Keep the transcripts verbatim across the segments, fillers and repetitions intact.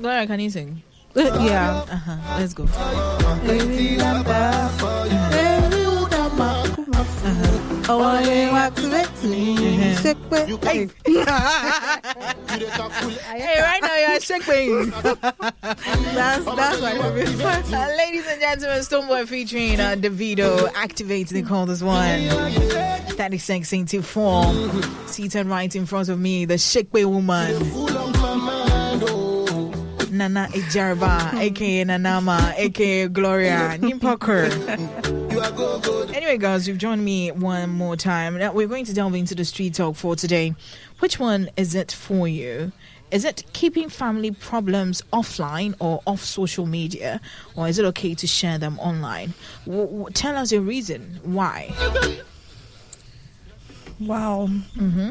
Gloria, can you sing? Yeah. Uh-huh. Let's go. Oh, I want to let me shake me. Hey, right now you're shaking. That's that's my favorite. Uh, ladies and gentlemen, Stonebwoy featuring uh, Davido, Activate, they call this one. thirty-six into four. Seated right in front of me, the Shekwe woman. Nana Ejarba, aka Nanama, aka Gloria, Nimpaker. Anyway, guys, you've joined me one more time. Now we're going to delve into the street talk for today. Which one is it for you? Is it keeping family problems offline or off social media? Or is it okay to share them online? W- w- tell us your reason. Why? Wow. Mm-hmm.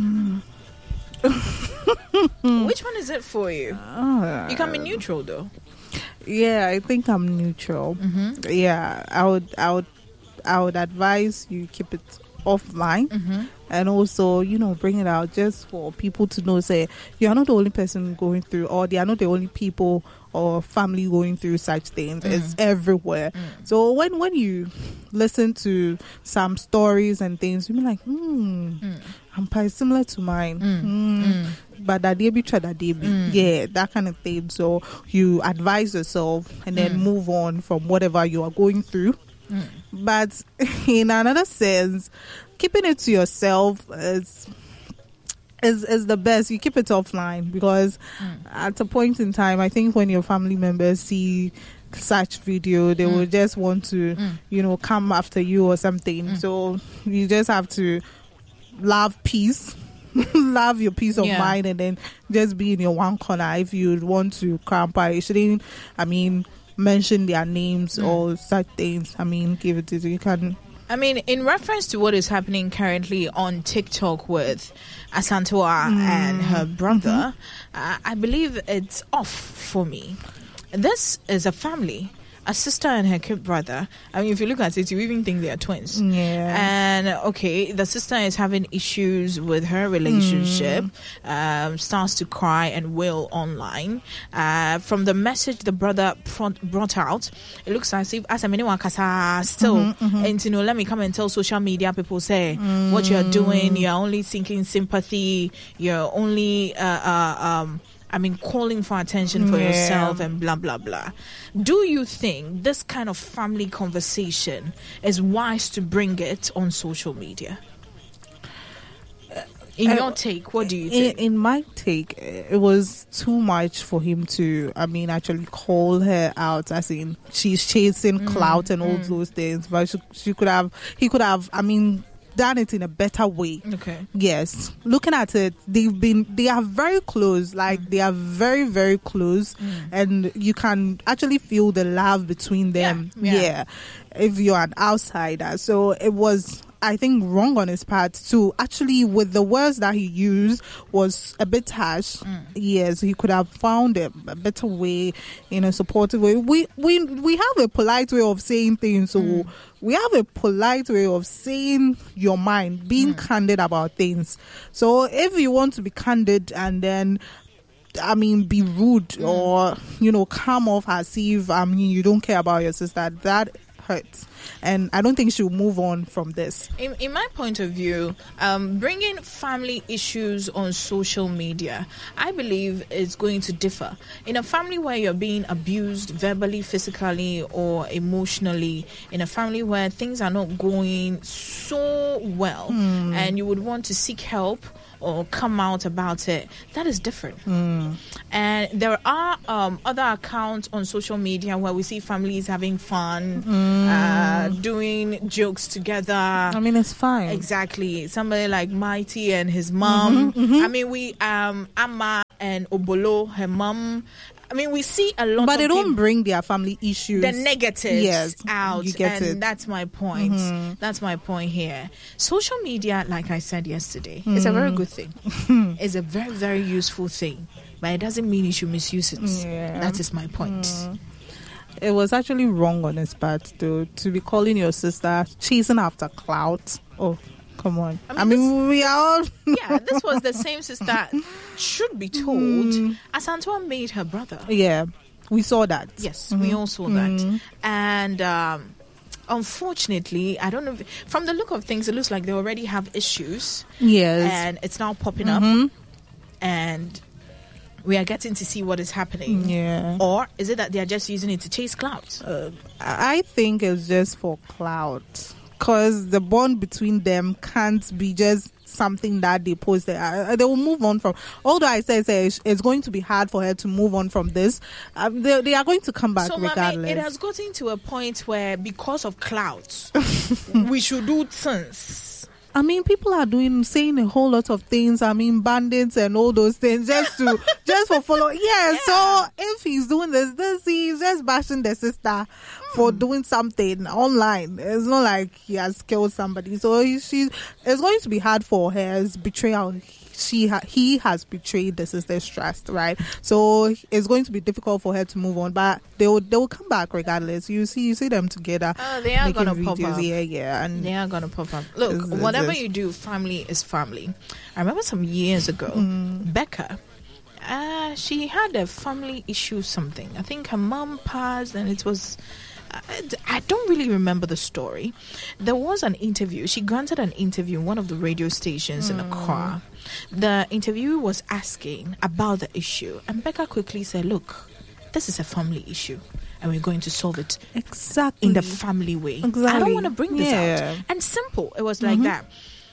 Which one is it for you? Uh, You can be neutral, though. Yeah, I think I'm neutral. Mm-hmm. Yeah, I would, I would, I would advise you keep it offline, Mm-hmm. and also, you know, bring it out just for people to know. Say you are not the only person going through, or they are not the only people or family going through such things. Mm. It's everywhere. Mm. So when when you listen to some stories and things, you be like, hmm, Mm. I'm quite similar to mine. Mm. Hmm. Mm. But that they be try that they be, Mm. yeah, that kind of thing. So you advise yourself and then Mm. move on from whatever you are going through. Mm. But in another sense, keeping it to yourself is is is the best. You keep it offline because Mm. at a point in time, I think when your family members see such video, they Mm. will just want to, Mm. you know, come after you or something. Mm. So you just have to love peace. Love your peace of Yeah. mind, and then just be in your one corner. If you want to cramp, you shouldn't, I mean, mention their names Mm. or such things. I mean, give it to you can. I mean, in reference to what is happening currently on TikTok with Asantua Mm. and her brother, uh, I believe it's off for me. This is a family, a sister and her kid brother. I mean, if you look at it, you even think they are twins. Yeah. And okay, the sister is having issues with her relationship, um, starts to cry and wail online. Uh, from the message the brother front, brought out, it looks as if as a minimum still, and you know, let me come and tell social media people say what you're doing. You're only seeking sympathy. You're only uh, uh, um. I mean, calling for attention for Yeah. yourself and blah, blah, blah. Do you think this kind of family conversation is wise to bring it on social media? In Uh, your take, what do you In, think? in my take, it was too much for him to, I mean, actually call her out, as in she's chasing clout and all those things. But she, she could have, he could have, I mean, done it in a better way. Okay. Yes, looking at it, they've been, they are very close. Like Mm. they are very, very close, and you can actually feel the love between them. Yeah, yeah. Yeah, if you're an outsider. So it was, I think, wrong on his part to actually, with the words that he used, was a bit harsh. Mm. Yes, he could have found a, a better way, in a supportive way. We we we have a polite way of saying things, so Mm. we have a polite way of saying your mind, being Mm. candid about things. So if you want to be candid and then, I mean, be rude Mm. or, you know, come off as if, I mean, you don't care about your sister, that hurts. And I don't think she'll move on from this. In, in my point of view, um, bringing family issues on social media, I believe is going to differ. In a family where you're being abused verbally, physically, or emotionally, in a family where things are not going so well, and you would want to seek help or come out about it, that is different. And there are um, other accounts on social media where we see families having fun, uh, doing jokes together. I mean, it's fine. Exactly. Somebody like Mighty and his mom. I mean, we um Amma and Obolo, her mom. I mean, we see a lot But of they don't people- bring their family issues. the negatives Yes, out, you get and it. that's my point. That's my point here. Social media, like I said yesterday, is a very good thing. It's a very, very useful thing, but it doesn't mean you should misuse it. Yeah. That is my point. It was actually wrong on his part, though, to be calling your sister chasing after clout. Oh, Come on. I I mean, mean, this- we are all. Yeah, this was the same sister, should be told, as Antoine made her brother. Yeah, we saw that. Yes, we all saw that. Mhm. And um, unfortunately, I don't know, if, from the look of things, it looks like they already have issues. Yes. And it's now popping Mhm. up. And we are getting to see what is happening. Yeah. Or is it that they are just using it to chase clouds? Uh, I think it's just for clout. Because the bond between them can't be just something that they post there. Uh, they will move on from. Although I say, say it's, it's going to be hard for her to move on from this, um, they, they are going to come back So, regardless. Mami, it has gotten to a point where because of clouds, we should do things. I mean, people are doing saying a whole lot of things. I mean, bandits and all those things just to just for follow. Yeah, Yeah. So if he's doing this, this he's just bashing the sister for doing something online. It's not like he has killed somebody. So he, she, it's going to be hard for her. It's betrayal. She ha- he has betrayed the sister's trust, right? So it's going to be difficult for her to move on. But they will they will come back regardless. You see you see them together. Oh, they are making gonna pop videos. up. Yeah, yeah, and They are gonna pop up. Look, It's- it's whatever just- you do, family is family. I remember some years ago, Mm. Becca, uh, she had a family issue. Something. I think her mom passed, and it was. I, I don't really remember the story. There was an interview. She granted an interview in one of the radio stations in a car. The interviewer was asking about the issue, and Becca quickly said, "Look, this is a family issue, and we're going to solve it exactly in the family way. Exactly. I don't want to bring this Yeah. out." And simple. It was like that.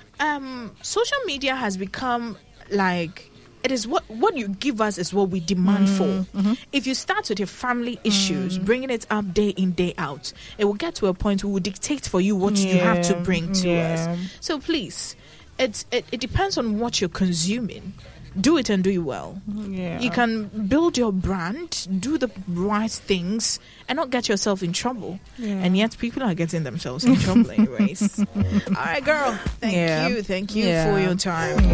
Um, social media has become like it is what what you give us is what we demand for. If you start with your family issues, bringing it up day in day out, it will get to a point we will dictate for you what you have to Yeah. bring to Yeah. us. So please, it's it, it depends on what you're consuming. Do it and do it well. Yeah. You can build your brand, do the right things, and not get yourself in trouble. Yeah. And yet people are getting themselves in trouble anyways. All right, girl. Thank Yeah. you. Thank you Yeah. for your time.